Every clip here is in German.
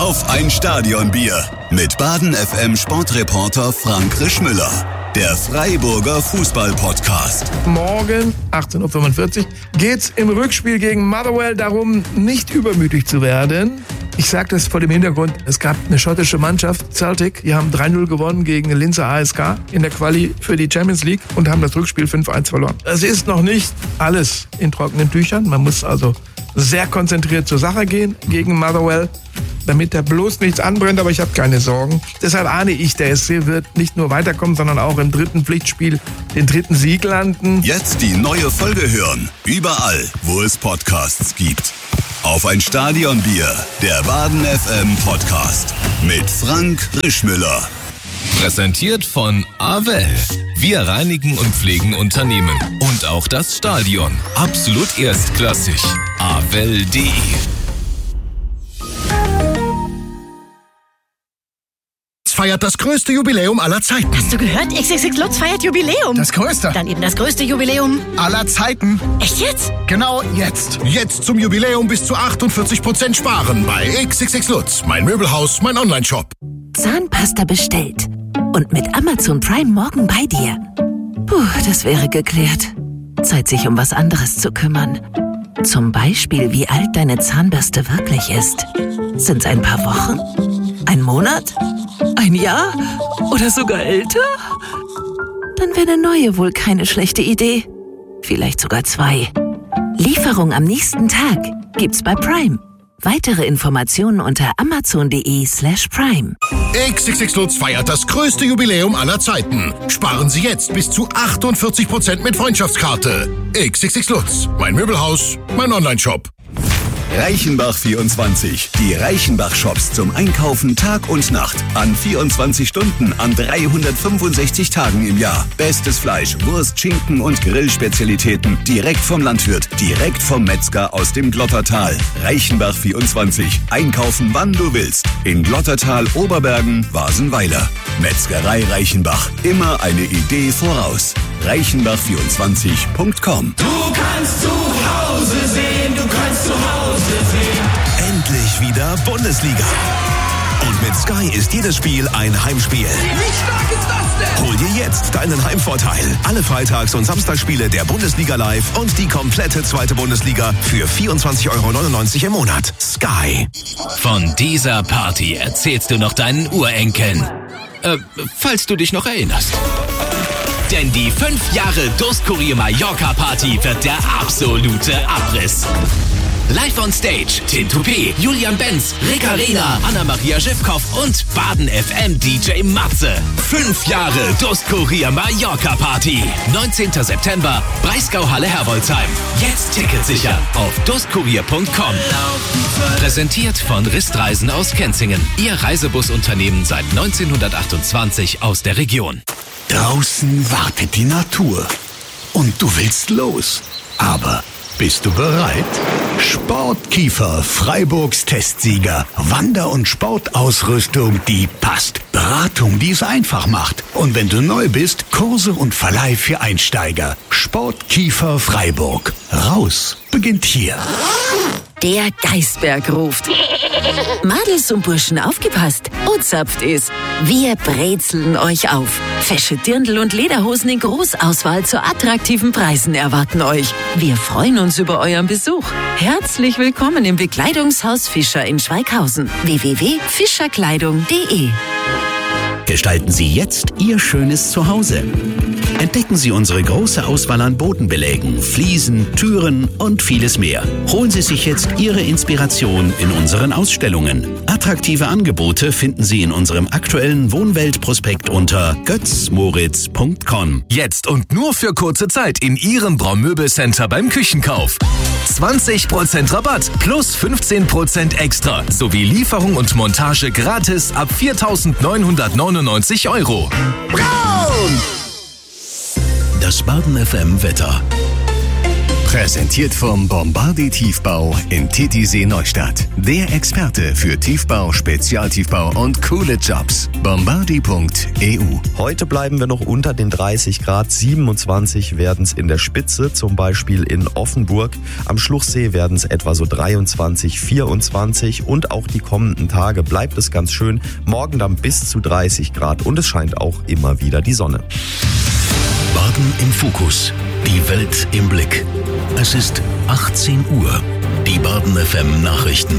Auf ein Stadionbier mit Baden FM Sportreporter Frank Rischmüller. Der Freiburger Fußball-Podcast. Morgen, 18.45 Uhr, geht's im Rückspiel gegen Motherwell darum, nicht übermütig zu werden. Ich sage das vor dem Hintergrund, es gab eine schottische Mannschaft, Celtic, die haben 3-0 gewonnen gegen Linzer ASK in der Quali für die Champions League und haben das Rückspiel 5-1 verloren. Es ist noch nicht alles in trockenen Tüchern. Man muss also sehr konzentriert zur Sache gehen gegen Motherwell, damit da bloß nichts anbrennt, aber ich habe keine Sorgen. Deshalb ahne ich, der SC wird nicht nur weiterkommen, sondern auch im dritten Pflichtspiel den dritten Sieg landen. Jetzt die neue Folge hören, überall, wo es Podcasts gibt. Auf ein Stadionbier, der Baden FM Podcast mit Frank Rischmüller. Präsentiert von Avell. Wir reinigen und pflegen Unternehmen. Und auch das Stadion. Absolut erstklassig. Avell.de. Feiert das größte Jubiläum aller Zeiten. Hast du gehört? XXX Lutz feiert Jubiläum. Das größte. Dann eben das größte Jubiläum Aller Zeiten. Echt jetzt? Genau jetzt. Jetzt zum Jubiläum bis zu 48% sparen bei XXX Lutz. Mein Möbelhaus, mein Onlineshop. Zahnpasta bestellt. Und mit Amazon Prime morgen bei dir. Puh, das wäre geklärt. Zeit, sich um was anderes zu kümmern. Zum Beispiel, wie alt deine Zahnbürste wirklich ist. Sind's ein paar Wochen? Ein Monat? Ein Jahr? Oder sogar älter? Dann wäre eine neue wohl keine schlechte Idee. Vielleicht sogar 2. Lieferung am nächsten Tag gibt's bei Prime. Weitere Informationen unter amazon.de/prime. XXX Lutz feiert das größte Jubiläum aller Zeiten. Sparen Sie jetzt bis zu 48% mit Freundschaftskarte. XXX Lutz. Mein Möbelhaus, mein Onlineshop. Reichenbach 24. Die Reichenbach-Shops zum Einkaufen Tag und Nacht. An 24 Stunden, an 365 Tagen im Jahr. Bestes Fleisch, Wurst, Schinken und Grillspezialitäten. Direkt vom Landwirt, direkt vom Metzger aus dem Glottertal. Reichenbach 24. Einkaufen, wann du willst. In Glottertal, Oberbergen, Wasenweiler. Metzgerei Reichenbach. Immer eine Idee voraus. Reichenbach24.com. Du kannst zu Hause sehen, du kannst zu Hause sehen. Endlich wieder Bundesliga. Und mit Sky ist jedes Spiel ein Heimspiel. Wie stark ist das denn? Hol dir jetzt deinen Heimvorteil. Alle Freitags- und Samstagsspiele der Bundesliga live und die komplette zweite Bundesliga für 24,99 € im Monat. Sky. Von dieser Party erzählst du noch deinen Urenkeln. Falls du dich noch erinnerst. Denn die 5 Jahre Durstkurier Mallorca Party wird der absolute Abriss. Live on Stage, Tin Toupé, Julian Benz, Rick Arena, Anna-Maria Schiffkoff und Baden FM DJ Matze. 5 Jahre Durstkurier Mallorca Party. 19. September, Breisgau-Halle Herbolzheim. Jetzt Ticket sichern auf durstkurier.com. Präsentiert von Ristreisen aus Kenzingen. Ihr Reisebusunternehmen seit 1928 aus der Region. Draußen wartet die Natur. Und du willst los. Aber bist du bereit? Sportkiefer, Freiburgs Testsieger. Wander- und Sportausrüstung, die passt. Beratung, die es einfach macht. Und wenn du neu bist, Kurse und Verleih für Einsteiger. Sportkiefer Freiburg. Raus beginnt hier. Der Geisberg ruft. Madels und Burschen, aufgepasst. Und zapft es. Wir brezeln euch auf. Fesche Dirndl und Lederhosen in Großauswahl zu attraktiven Preisen erwarten euch. Wir freuen uns über euren Besuch. Herzlich willkommen im Bekleidungshaus Fischer in Schweighausen. www.fischerkleidung.de. Gestalten Sie jetzt Ihr schönes Zuhause. Entdecken Sie unsere große Auswahl an Bodenbelägen, Fliesen, Türen und vieles mehr. Holen Sie sich jetzt Ihre Inspiration in unseren Ausstellungen. Attraktive Angebote finden Sie in unserem aktuellen Wohnwelt-Prospekt unter götzmoritz.com. Jetzt und nur für kurze Zeit in Ihrem Braumöbelcenter beim Küchenkauf. 20% Rabatt plus 15% extra sowie Lieferung und Montage gratis ab 4.999 €. Das Baden FM Wetter. Präsentiert vom Bombardier Tiefbau in Titisee Neustadt. Der Experte für Tiefbau, Spezialtiefbau und coole Jobs. Bombardier.eu. Heute bleiben wir noch unter den 30 Grad. 27 werden es in der Spitze, zum Beispiel in Offenburg. Am Schluchsee werden es etwa so 23, 24 und auch die kommenden Tage bleibt es ganz schön. Morgen dann bis zu 30 Grad und es scheint auch immer wieder die Sonne. Baden im Fokus. Die Welt im Blick. Es ist 18 Uhr. Die Baden FM Nachrichten.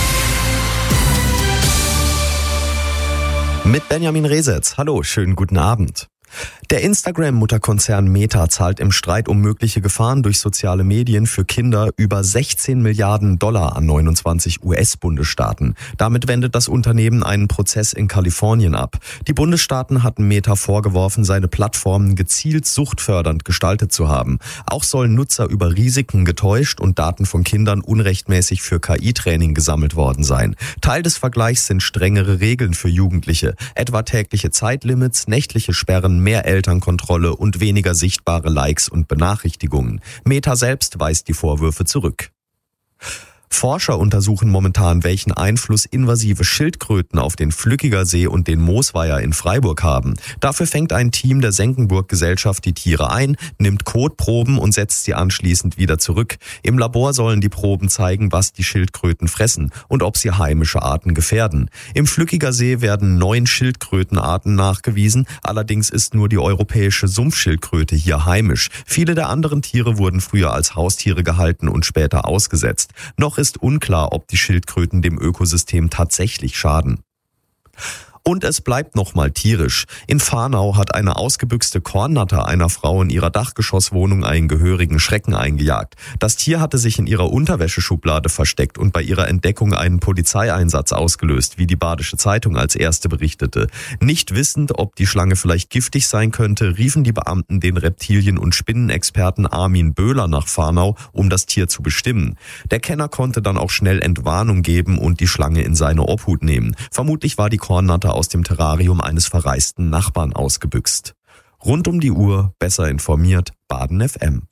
Mit Benjamin Resetz. Hallo, schönen guten Abend. Der Instagram-Mutterkonzern Meta zahlt im Streit um mögliche Gefahren durch soziale Medien für Kinder über 16 Milliarden Dollar an 29 US-Bundesstaaten. Damit wendet das Unternehmen einen Prozess in Kalifornien ab. Die Bundesstaaten hatten Meta vorgeworfen, seine Plattformen gezielt suchtfördernd gestaltet zu haben. Auch sollen Nutzer über Risiken getäuscht und Daten von Kindern unrechtmäßig für KI-Training gesammelt worden sein. Teil des Vergleichs sind strengere Regeln für Jugendliche, etwa tägliche Zeitlimits, nächtliche Sperren, mehr Elternkontrolle und weniger sichtbare Likes und Benachrichtigungen. Meta selbst weist die Vorwürfe zurück. Forscher untersuchen momentan, welchen Einfluss invasive Schildkröten auf den Flückiger See und den Moosweiher in Freiburg haben. Dafür fängt ein Team der Senckenburg-Gesellschaft die Tiere ein, nimmt Kotproben und setzt sie anschließend wieder zurück. Im Labor sollen die Proben zeigen, was die Schildkröten fressen und ob sie heimische Arten gefährden. Im Flückiger See werden 9 Schildkrötenarten nachgewiesen, allerdings ist nur die europäische Sumpfschildkröte hier heimisch. Viele der anderen Tiere wurden früher als Haustiere gehalten und später ausgesetzt. Noch ist unklar, ob die Schildkröten dem Ökosystem tatsächlich schaden. Und es bleibt nochmal tierisch. In Fahrnau hat eine ausgebüxte Kornnatter einer Frau in ihrer Dachgeschosswohnung einen gehörigen Schrecken eingejagt. Das Tier hatte sich in ihrer Unterwäscheschublade versteckt und bei ihrer Entdeckung einen Polizeieinsatz ausgelöst, wie die Badische Zeitung als erste berichtete. Nicht wissend, ob die Schlange vielleicht giftig sein könnte, riefen die Beamten den Reptilien- und Spinnenexperten Armin Böhler nach Fahrnau, um das Tier zu bestimmen. Der Kenner konnte dann auch schnell Entwarnung geben und die Schlange in seine Obhut nehmen. Vermutlich war die Kornnatter aus dem Terrarium eines verreisten Nachbarn ausgebüxt. Rund um die Uhr, besser informiert, Baden FM.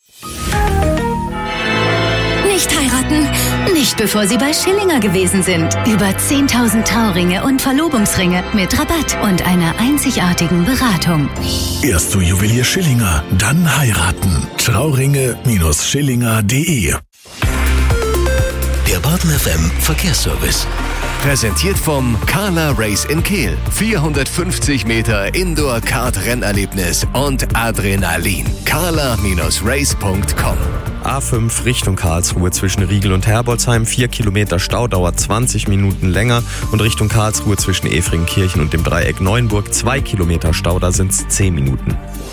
Nicht heiraten, nicht bevor Sie bei Schillinger gewesen sind. Über 10.000 Trauringe und Verlobungsringe mit Rabatt und einer einzigartigen Beratung. Erst zu Juwelier Schillinger, dann heiraten. Trauringe-schillinger.de. Der Baden FM Verkehrsservice. Präsentiert vom Carla Race in Kehl. 450 Meter Indoor-Kart-Rennerlebnis und Adrenalin. carla-race.com. A5 Richtung Karlsruhe zwischen Riegel und Herbolzheim. 4 Kilometer Stau, dauert 20 Minuten länger. Und Richtung Karlsruhe zwischen Efringkirchen und dem Dreieck Neuenburg 2 Kilometer Stau, da sind es 10 Minuten.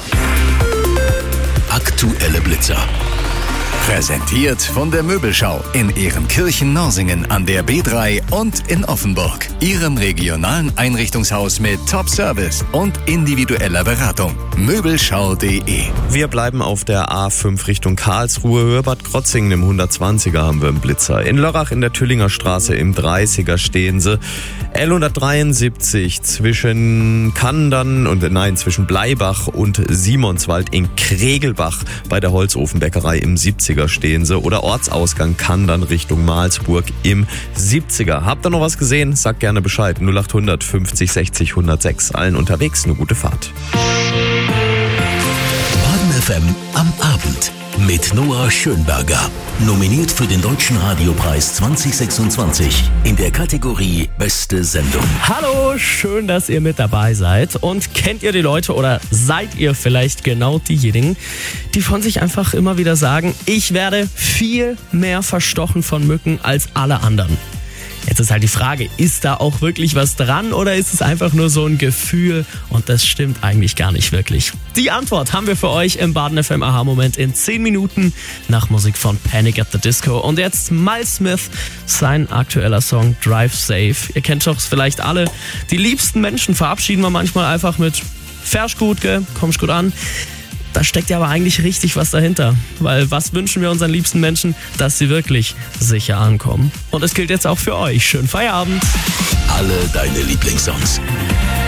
Aktuelle Blitzer. Präsentiert von der Möbelschau in Ehrenkirchen-Norsingen an der B3 und in Offenburg. Ihrem regionalen Einrichtungshaus mit Top-Service und individueller Beratung. Möbelschau.de. Wir bleiben auf der A5 Richtung Karlsruhe. Höhe Bad Krotzingen im 120er haben wir einen Blitzer. In Lörrach in der Tüllinger Straße im 30er stehen sie. L173 zwischen zwischen Bleibach und Simonswald in Kregelbach bei der Holzofenbäckerei im 70er stehen sie. Oder Ortsausgang Kandern Richtung Malsburg im 70er. Habt ihr noch was gesehen? Sagt gerne Bescheid. 0800 50 60 106. Allen unterwegs eine gute Fahrt. Baden FM am Abend mit Noah Schönberger. Nominiert für den Deutschen Radiopreis 2026 in der Kategorie Beste Sendung. Hallo, schön, dass ihr mit dabei seid. Und kennt ihr die Leute oder seid ihr vielleicht genau diejenigen, die von sich einfach immer wieder sagen, ich werde viel mehr verstochen von Mücken als alle anderen? Jetzt ist halt die Frage, ist da auch wirklich was dran oder ist es einfach nur so ein Gefühl und das stimmt eigentlich gar nicht wirklich? Die Antwort haben wir für euch im Baden FM Aha-Moment in 10 Minuten nach Musik von Panic at the Disco. Und jetzt Miles Smith, sein aktueller Song Drive Safe. Ihr kennt doch vielleicht alle. Die liebsten Menschen verabschieden wir manchmal einfach mit fährst gut, kommst gut an. Da steckt ja aber eigentlich richtig was dahinter. Weil was wünschen wir unseren liebsten Menschen? Dass sie wirklich sicher ankommen. Und es gilt jetzt auch für euch. Schönen Feierabend. Alle deine Lieblingssongs.